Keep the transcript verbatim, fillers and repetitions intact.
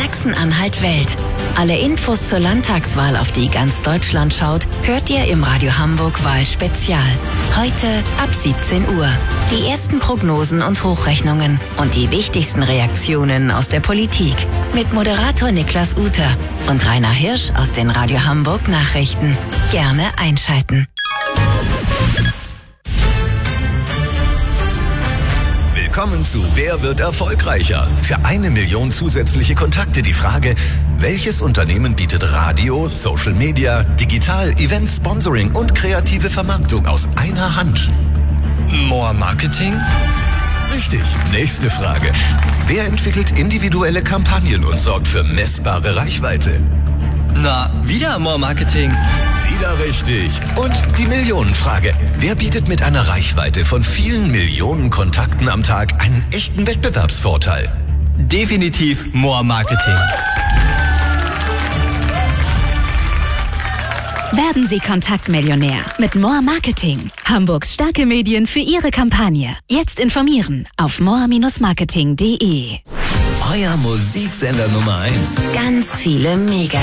Sachsen-Anhalt wählt. Alle Infos zur Landtagswahl, auf die ganz Deutschland schaut, hört ihr im Radio Hamburg Wahlspezial. Heute ab siebzehn Uhr. Die ersten Prognosen und Hochrechnungen und die wichtigsten Reaktionen aus der Politik. Mit Moderator Niklas Uter und Rainer Hirsch aus den Radio Hamburg Nachrichten. Gerne einschalten. Willkommen zu Wer wird erfolgreicher? Für eine Million zusätzliche Kontakte die Frage, welches Unternehmen bietet Radio, Social Media, Digital, Events, Sponsoring und kreative Vermarktung aus einer Hand? More Marketing? Richtig. Nächste Frage. Wer entwickelt individuelle Kampagnen und sorgt für messbare Reichweite? Na, wieder More Marketing. Wieder richtig. Und die Millionenfrage. Wer bietet mit einer Reichweite von vielen Millionen Kontakten am Tag einen echten Wettbewerbsvorteil? Definitiv More Marketing. Werden Sie Kontaktmillionär mit More Marketing. Hamburgs starke Medien für Ihre Kampagne. Jetzt informieren auf more Bindestrich marketing punkt de. Euer Musiksender Nummer eins. Ganz viele Mega